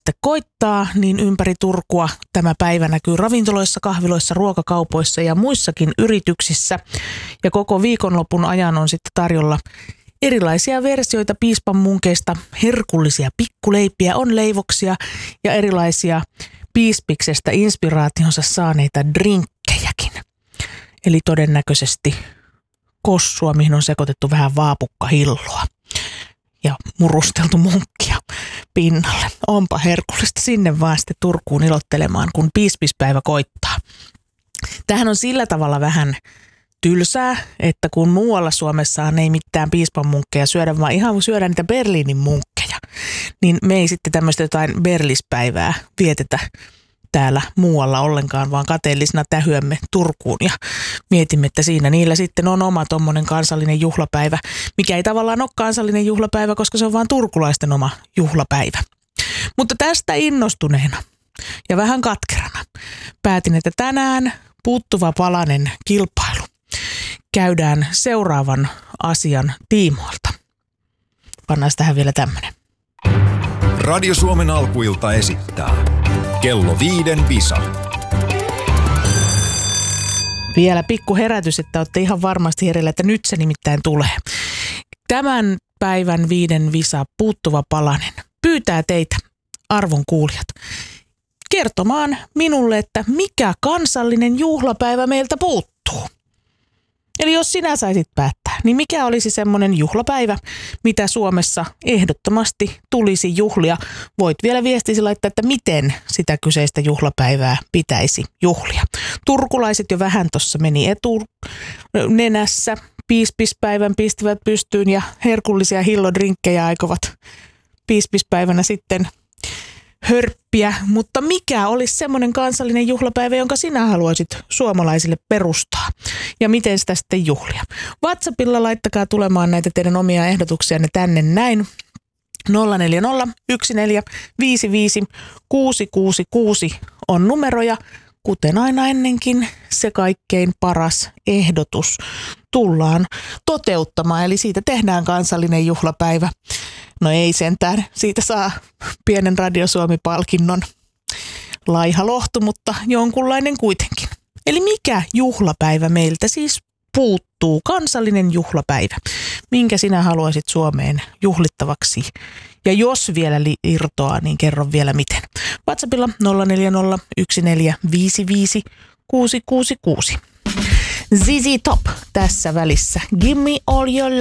sitten koittaa, niin ympäri Turkua tämä päivä näkyy ravintoloissa, kahviloissa, ruokakaupoissa ja muissakin yrityksissä. Ja koko viikonlopun ajan on sitten tarjolla erilaisia versioita piispan munkeista, herkullisia pikkuleipiä, on leivoksia ja erilaisia piispiksestä inspiraationsa saaneita drinkkejäkin. Eli todennäköisesti kossua, mihin on sekoitettu vähän vaapukkahilloa ja murusteltu munkkia pinnalle. Onpa herkullista, sinne vaan sitten Turkuun ilottelemaan, kun piispispäivä koittaa. Tämähän on sillä tavalla vähän tylsää, että kun muualla Suomessahan ei mitään piispanmunkkeja syödä, vaan ihan syödään niitä Berliinin munkkeja, niin me ei sitten tämmöistä jotain berlispäivää vietetä täällä muualla ollenkaan, vaan kateellisena tähyämme Turkuun ja mietimme, että siinä niillä sitten on oma tommonen kansallinen juhlapäivä, mikä ei tavallaan ole kansallinen juhlapäivä, koska se on vaan turkulaisten oma juhlapäivä. Mutta tästä innostuneena ja vähän katkerana päätin, että tänään puuttuva palanen kilpailu käydään seuraavan asian tiimoilta. Pannaan tähän vielä tämmönen. Radio Suomen alkuilta esittää Kello 5 visa. Vielä pikku herätys, että olette ihan varmasti herillä, että nyt se nimittäin tulee. Tämän päivän 5 visa puuttuva palanen pyytää teitä, arvon kuulijat, kertomaan minulle, että mikä kansallinen juhlapäivä meiltä puuttuu. Eli jos sinä saisit päättää, niin mikä olisi semmoinen juhlapäivä, mitä Suomessa ehdottomasti tulisi juhlia? Voit vielä viestisi laittaa, että miten sitä kyseistä juhlapäivää pitäisi juhlia. Turkulaiset jo vähän tuossa meni etunenässä. Piispispäivän pistivät pystyyn ja herkullisia hillodrinkkejä aikovat piispispäivänä sitten hörppiä, mutta mikä olisi semmoinen kansallinen juhlapäivä, jonka sinä haluaisit suomalaisille perustaa? Ja miten sitä sitten juhlia? WhatsAppilla laittakaa tulemaan näitä teidän omia ehdotuksianne tänne näin. 040 1455 666 on numeroja. Kuten aina ennenkin, se kaikkein paras ehdotus tullaan toteuttamaan. Eli siitä tehdään kansallinen juhlapäivä. No ei sentään, siitä saa pienen Radio Suomi-palkinnon. Laiha lohtu, mutta jonkunlainen kuitenkin. Eli mikä juhlapäivä meiltä siis puuttuu? Kansallinen juhlapäivä. Minkä sinä haluaisit Suomeen juhlittavaksi? Ja jos vielä irtoaa, niin kerro vielä miten. WhatsAppilla 040 1455 666. ZZ Top tässä välissä. Give me all your love.